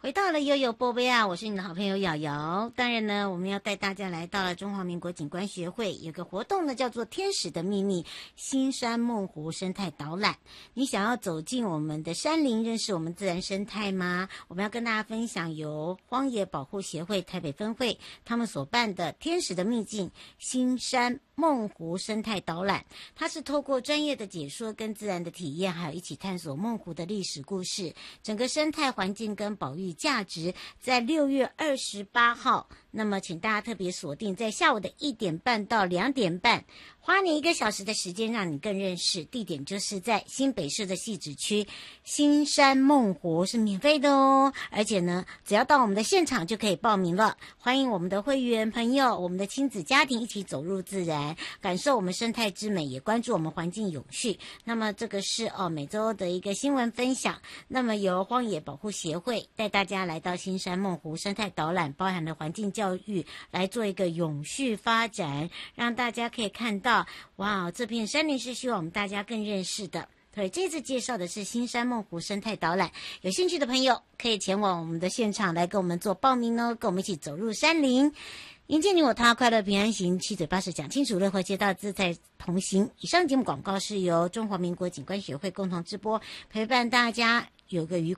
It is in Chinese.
回到了悠悠波贝啊，我是你的好朋友瑶瑶。当然呢，我们要带大家来到了中华民国景观学会有个活动呢，叫做天使的秘密新山梦湖生态导览。你想要走进我们的山林，认识我们自然生态吗？我们要跟大家分享由荒野保护协会台北分会他们所办的天使的秘境新山梦湖生态导览。它是透过专业的解说跟自然的体验，还有一起探索梦湖的历史故事，整个生态环境跟保育价值。在6月28号，那么请大家特别锁定在下午的1点半到2点半，花你1个小时的时间让你更认识。地点就是在新北市的汐止区新山梦湖，是免费的哦。而且呢，只要到我们的现场就可以报名了。欢迎我们的会员朋友，我们的亲子家庭一起走入自然，感受我们生态之美，也关注我们环境永续。那么这个是每周的一个新闻分享。那么由荒野保护协会带大家来到新山梦湖生态导览，包含了环境教育，来做一个永续发展，让大家可以看到，哇，这片山林是希望我们大家更认识的。对，这次介绍的是新山梦湖生态导览，有兴趣的朋友可以前往我们的现场来跟我们做报名哦，跟我们一起走入山林，迎接你我他，快乐平安行，七嘴八舌讲清楚，乐活街道自在同行。以上节目广告是由中华民国景观学会共同直播，陪伴大家有个愉